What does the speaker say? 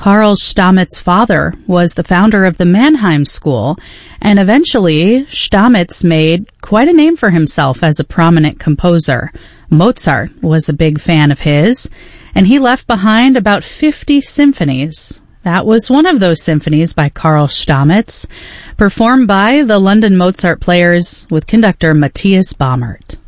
Karl Stamets' father was the founder of the Mannheim School, and eventually Stamets made quite a name for himself as a prominent composer. Mozart was a big fan of his, and he left behind about 50 symphonies. That was one of those symphonies by Karl Stamets, performed by the London Mozart Players with conductor Matthias Baumert.